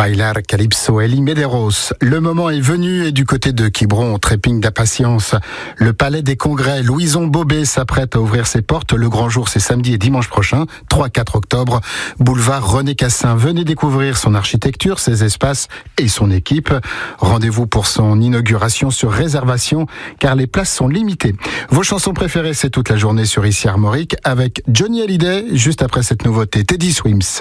Bailar Calypso, Elie Medeiros. Le moment est venu et du côté de Quiberon, on trépigne d'impatience. Le Palais des Congrès, Louison Bobet s'apprête à ouvrir ses portes. Le grand jour, c'est samedi et dimanche prochain, 3-4 octobre. Boulevard René Cassin. Venez découvrir son architecture, ses espaces et son équipe. Rendez-vous pour son inauguration sur réservation, car les places sont limitées. Vos chansons préférées, c'est toute la journée sur Ici Armorique avec Johnny Hallyday, juste après cette nouveauté, Teddy Swims.